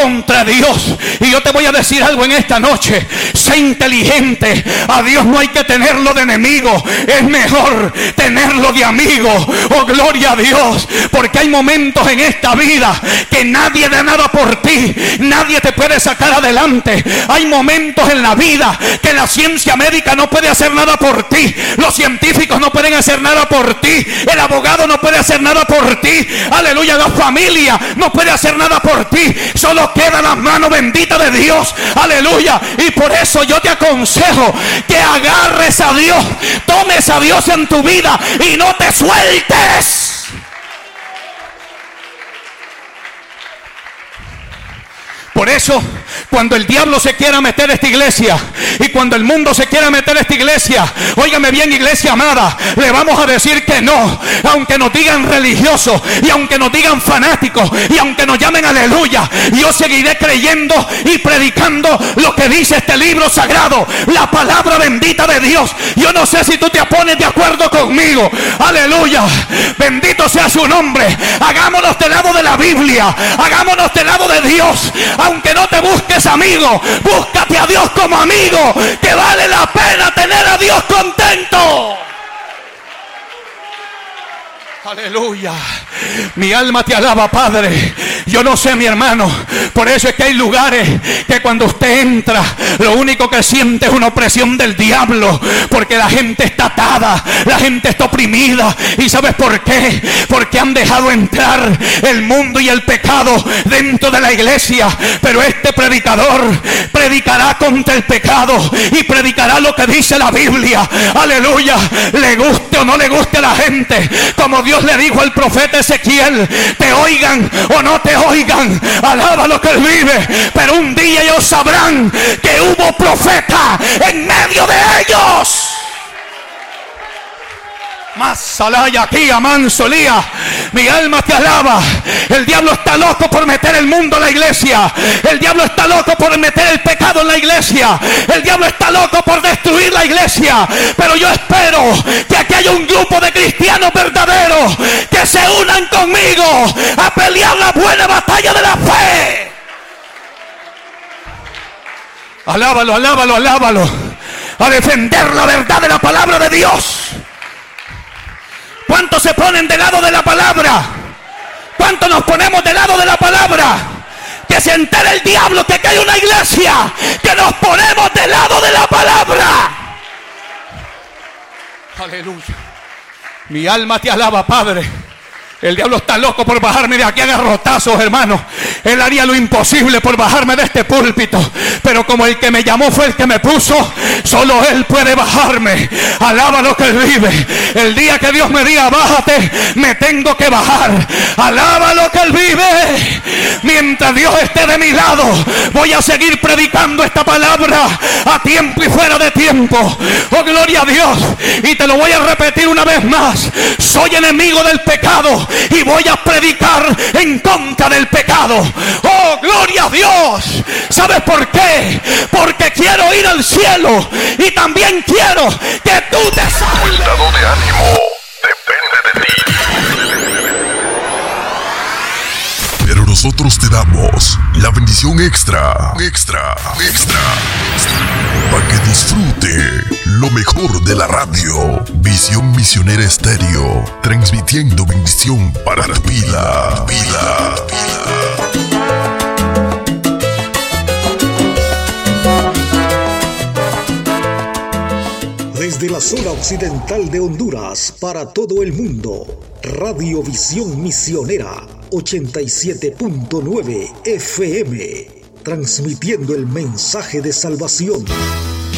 contra Dios. Y yo te voy a decir algo en esta noche: sé inteligente. A Dios no hay que tenerlo de enemigo, es mejor tenerlo de amigo. Oh, gloria a Dios, porque hay momentos en esta vida que nadie da nada por ti, nadie te puede sacar adelante. Hay momentos en la vida que la ciencia médica no puede hacer nada por ti, los científicos no pueden hacer nada por ti, el abogado no puede hacer nada por ti, aleluya, la familia no puede hacer nada por ti, solo queda la mano bendita de Dios, aleluya. Y por eso yo te aconsejo que agarres a Dios, tomes a Dios en tu vida y no te sueltes. Por eso, cuando el diablo se quiera meter a esta iglesia y cuando el mundo se quiera meter a esta iglesia, óigame bien, iglesia amada, le vamos a decir que no. Aunque nos digan religiosos y aunque nos digan fanáticos y aunque nos llamen aleluya, yo seguiré creyendo y predicando lo que dice este libro sagrado, la palabra bendita de Dios. Yo no sé si tú te pones de acuerdo conmigo, aleluya, bendito sea su nombre. Hagámonos del lado de la Biblia, hagámonos del lado de Dios. Aunque no te busques amigo, búscate a Dios como amigo, que vale la pena tener a Dios contento. Aleluya. Mi alma te alaba, Padre. Yo no sé, mi hermano, por eso es que hay lugares que cuando usted entra, lo único que siente es una opresión del diablo, porque la gente está atada, la gente está oprimida. ¿Y sabes por qué? Porque han dejado entrar el mundo y el pecado dentro de la iglesia. Pero este predicador predicará contra el pecado y predicará lo que dice la Biblia. Aleluya. Le guste o no le guste a la gente, como Dios le dijo al profeta Ezequiel, te oigan o no te oigan, alaba lo que él vive, pero un día ellos sabrán que hubo profeta en medio de ellos. Más salaya aquí, amansolía. Mi alma te alaba. El diablo está loco por meter el mundo en la iglesia. El diablo está loco por meter el pecado en la iglesia. El diablo está loco por destruir la iglesia. Pero yo espero que aquí haya un grupo de cristianos verdaderos que se unan conmigo a pelear la buena batalla de la fe. Alábalo, alábalo, alábalo. A defender la verdad de la palabra de Dios. ¿Cuántos se ponen del lado de la palabra? ¿Cuántos nos ponemos del lado de la palabra? Que se entere el diablo que aquí hay una iglesia que nos ponemos del lado de la palabra. Aleluya. Mi alma te alaba, Padre. El diablo está loco por bajarme de aquí a garrotazos, hermano. Él haría lo imposible por bajarme de este púlpito, pero como el que me llamó fue el que me puso, solo él puede bajarme. Alaba lo que él vive. El día que Dios me diga bájate, me tengo que bajar. Alaba lo que él vive. Mientras Dios esté de mi lado, voy a seguir predicando esta palabra a tiempo y fuera de tiempo. Oh, gloria a Dios. Y te lo voy a repetir una vez más: soy enemigo del pecado y voy a predicar en contra del pecado. Oh, gloria a Dios. ¿Sabes por qué? Porque quiero ir al cielo y también quiero que tú te salves. Tu estado de ánimo depende de ti. Pero nosotros te damos la bendición extra para que disfrute lo mejor de la radio. Visión Misionera Estéreo, transmitiendo bendición para la pila. Desde la zona occidental de Honduras para todo el mundo, Radio Visión Misionera 87.9 FM, transmitiendo el mensaje de salvación.